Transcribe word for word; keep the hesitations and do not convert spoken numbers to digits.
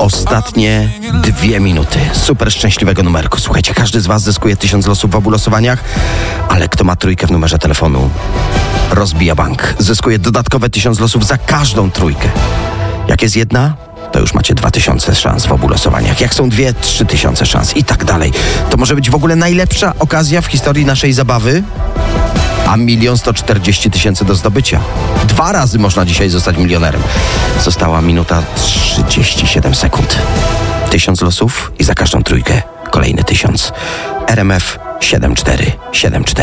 Ostatnie dwie minuty super szczęśliwego numerku. Słuchajcie, każdy z was zyskuje tysiąc losów w obu losowaniach, ale kto ma trójkę w numerze telefonu, rozbija bank. Zyskuje dodatkowe tysiąc losów za każdą trójkę. Jak jest jedna, to już macie dwa tysiące szans w obu losowaniach. Jak są dwie, trzy tysiące szans i tak dalej. To może być w ogóle najlepsza okazja w historii naszej zabawy, a milion sto czterdzieści tysięcy do zdobycia. Dwa razy można dzisiaj zostać milionerem. Została minuta trzydzieści siedem sekund. Tysiąc losów i za każdą trójkę kolejny tysiąc. R M F siedem cztery siedem cztery.